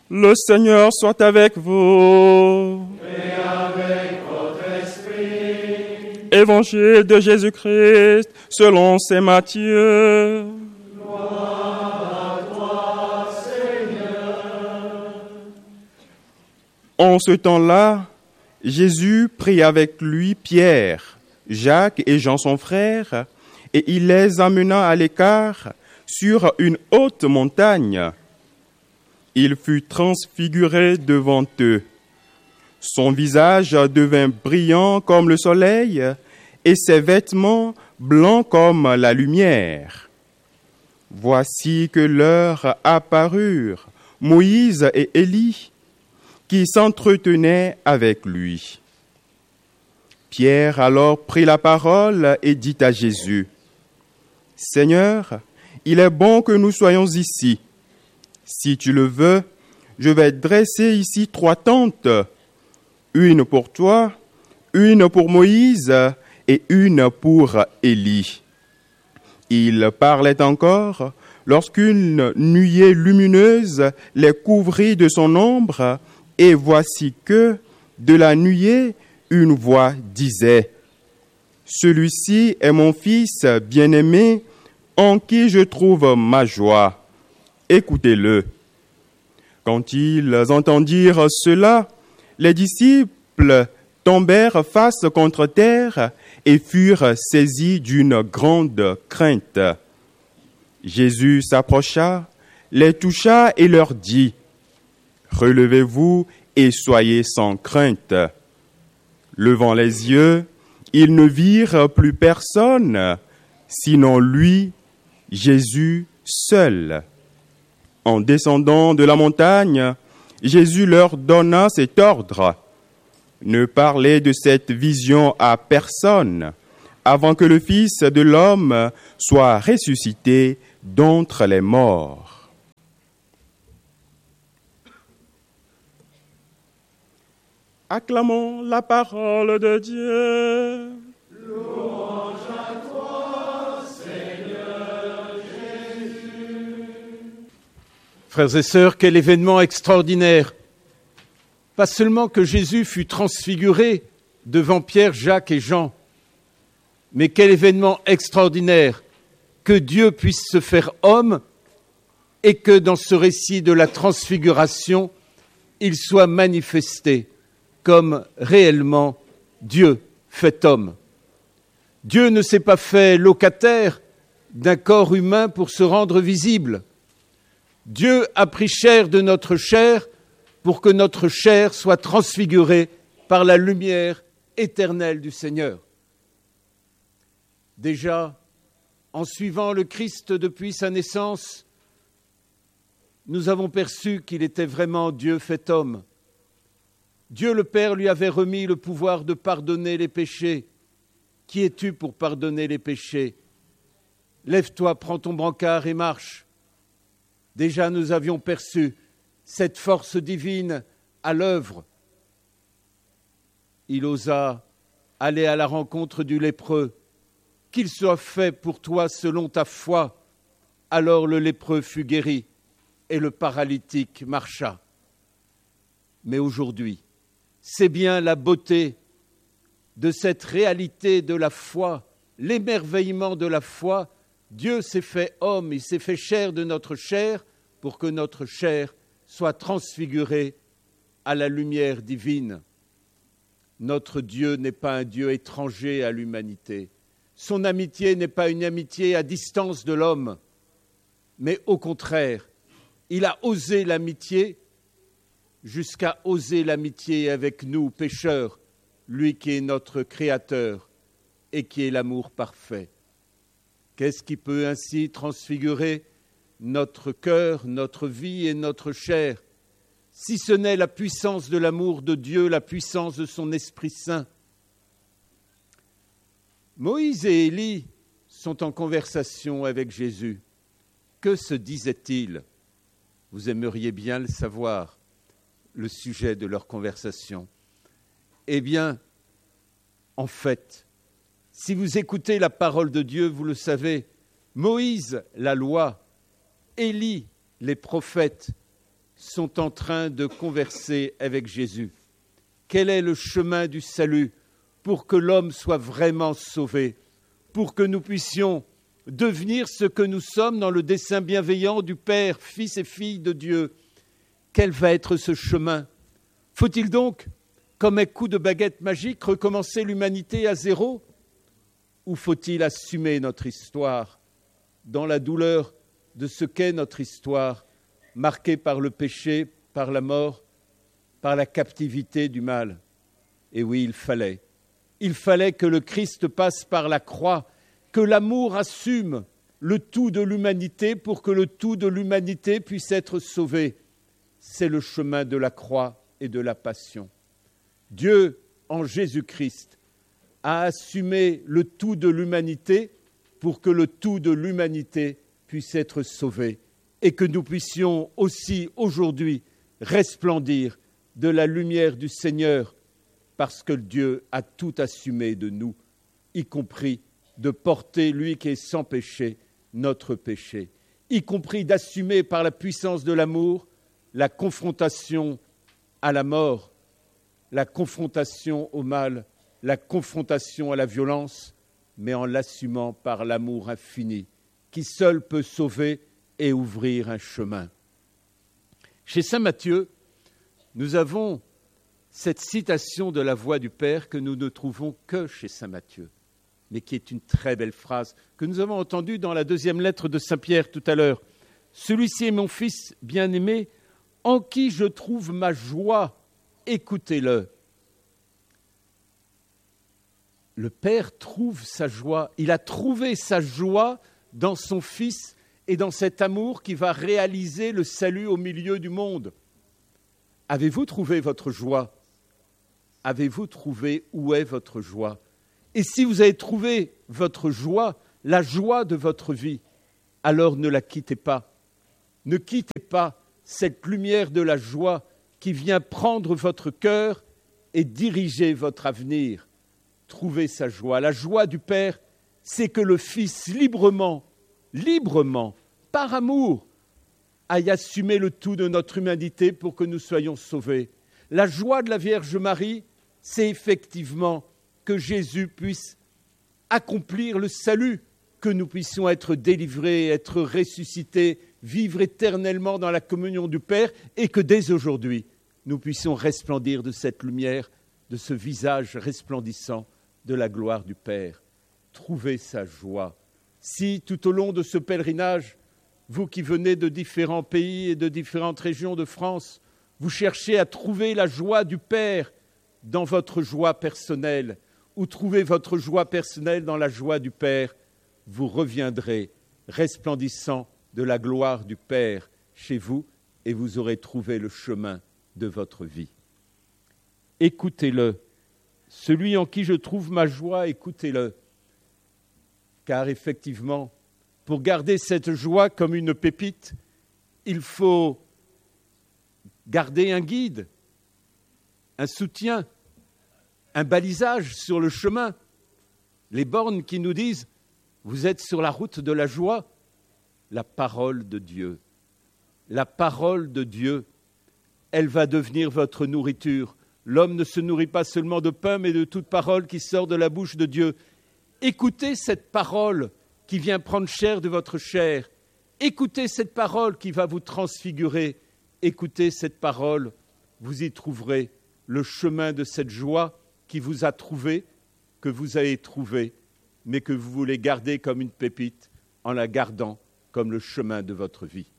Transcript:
Le Seigneur soit avec vous. Et avec votre esprit. Évangile de Jésus-Christ selon saint Matthieu. Gloire à toi, Seigneur. En ce temps-là, Jésus prit avec lui Pierre, Jacques et Jean son frère, et il les amena à l'écart sur une haute montagne. Il fut transfiguré devant eux. Son visage devint brillant comme le soleil et ses vêtements blancs comme la lumière. Voici que leur apparurent Moïse et Élie qui s'entretenaient avec lui. Pierre alors prit la parole et dit à Jésus, « Seigneur, il est bon que nous soyons ici. Si tu le veux, je vais dresser ici 3 tentes, une pour toi, une pour Moïse et une pour Élie. » Il parlait encore lorsqu'une nuée lumineuse les couvrit de son ombre, et voici que, de la nuée, une voix disait, « Celui-ci est mon fils bien-aimé, en qui je trouve ma joie. Écoutez-le. » Quand ils entendirent cela, les disciples tombèrent face contre terre et furent saisis d'une grande crainte. Jésus s'approcha, les toucha et leur dit, « Relevez-vous et soyez sans crainte. » Levant les yeux, ils ne virent plus personne, sinon lui, Jésus seul. En descendant de la montagne, Jésus leur donna cet ordre. Ne parlez de cette vision à personne, avant que le Fils de l'homme soit ressuscité d'entre les morts. Acclamons la parole de Dieu. Louange à toi, Seigneur Jésus. Frères et sœurs, quel événement extraordinaire! Pas seulement que Jésus fut transfiguré devant Pierre, Jacques et Jean, mais quel événement extraordinaire que Dieu puisse se faire homme et que dans ce récit de la transfiguration, il soit manifesté comme réellement Dieu fait homme. Dieu ne s'est pas fait locataire d'un corps humain pour se rendre visible. Dieu a pris chair de notre chair pour que notre chair soit transfigurée par la lumière éternelle du Seigneur. Déjà, en suivant le Christ depuis sa naissance, nous avons perçu qu'il était vraiment Dieu fait homme. Dieu le Père lui avait remis le pouvoir de pardonner les péchés. Qui es-tu pour pardonner les péchés? Lève-toi, prends ton brancard et marche. Déjà nous avions perçu cette force divine à l'œuvre. Il osa aller à la rencontre du lépreux. Qu'il soit fait pour toi selon ta foi. Alors le lépreux fut guéri et le paralytique marcha. Mais aujourd'hui, c'est bien la beauté de cette réalité de la foi, l'émerveillement de la foi. Dieu s'est fait homme, il s'est fait chair de notre chair pour que notre chair soit transfigurée à la lumière divine. Notre Dieu n'est pas un Dieu étranger à l'humanité. Son amitié n'est pas une amitié à distance de l'homme, mais au contraire, il a osé l'amitié jusqu'à oser l'amitié avec nous, pécheurs, lui qui est notre Créateur et qui est l'amour parfait. Qu'est-ce qui peut ainsi transfigurer notre cœur, notre vie et notre chair, si ce n'est la puissance de l'amour de Dieu, la puissance de son Esprit Saint? Moïse et Élie sont en conversation avec Jésus. Que se disaient-ils? Vous aimeriez bien le savoir, le sujet de leur conversation. Eh bien, en fait, si vous écoutez la parole de Dieu, vous le savez, Moïse, la loi, Élie, les prophètes, sont en train de converser avec Jésus. Quel est le chemin du salut pour que l'homme soit vraiment sauvé, pour que nous puissions devenir ce que nous sommes dans le dessein bienveillant du Père, Fils et Fille de Dieu? Quel va être ce chemin? Faut-il donc, comme un coup de baguette magique, recommencer l'humanité à zéro? Ou faut-il assumer notre histoire dans la douleur de ce qu'est notre histoire, marquée par le péché, par la mort, par la captivité du mal? Et oui, il fallait que le Christ passe par la croix, que l'amour assume le tout de l'humanité pour que le tout de l'humanité puisse être sauvé. C'est le chemin de la croix et de la passion. Dieu, en Jésus-Christ, a assumé le tout de l'humanité pour que le tout de l'humanité puisse être sauvé et que nous puissions aussi aujourd'hui resplendir de la lumière du Seigneur parce que Dieu a tout assumé de nous, y compris de porter, lui qui est sans péché, notre péché, y compris d'assumer par la puissance de l'amour la confrontation à la mort, la confrontation au mal, la confrontation à la violence, mais en l'assumant par l'amour infini, qui seul peut sauver et ouvrir un chemin. Chez saint Matthieu, nous avons cette citation de la voix du Père que nous ne trouvons que chez saint Matthieu, mais qui est une très belle phrase que nous avons entendue dans la deuxième lettre de saint Pierre tout à l'heure. « Celui-ci est mon Fils bien-aimé, en qui je trouve ma joie, écoutez-le. » Le Père trouve sa joie, il a trouvé sa joie dans son Fils et dans cet amour qui va réaliser le salut au milieu du monde. Avez-vous trouvé votre joie? Avez-vous trouvé où est votre joie? Et si vous avez trouvé votre joie, la joie de votre vie, alors ne la quittez pas. Ne quittez pas cette lumière de la joie qui vient prendre votre cœur et diriger votre avenir. Trouvez sa joie. La joie du Père, c'est que le Fils librement, par amour, aille assumer le tout de notre humanité pour que nous soyons sauvés. La joie de la Vierge Marie, c'est effectivement que Jésus puisse accomplir le salut, que nous puissions être délivrés, être ressuscités, vivre éternellement dans la communion du Père et que dès aujourd'hui, nous puissions resplendir de cette lumière, de ce visage resplendissant de la gloire du Père. Trouvez sa joie. Si tout au long de ce pèlerinage, vous qui venez de différents pays et de différentes régions de France, vous cherchez à trouver la joie du Père dans votre joie personnelle, ou trouver votre joie personnelle dans la joie du Père, vous reviendrez resplendissant de la gloire du Père chez vous et vous aurez trouvé le chemin de votre vie. Écoutez-le. Celui en qui je trouve ma joie, écoutez-le. Car effectivement, pour garder cette joie comme une pépite, il faut garder un guide, un soutien, un balisage sur le chemin. Les bornes qui nous disent « Vous êtes sur la route de la joie », la parole de Dieu. La parole de Dieu, elle va devenir votre nourriture. L'homme ne se nourrit pas seulement de pain, mais de toute parole qui sort de la bouche de Dieu. Écoutez cette parole qui vient prendre chair de votre chair. Écoutez cette parole qui va vous transfigurer. Écoutez cette parole, vous y trouverez le chemin de cette joie qui vous a trouvé, que vous avez trouvé, mais que vous voulez garder comme une pépite en la gardant comme le chemin de votre vie.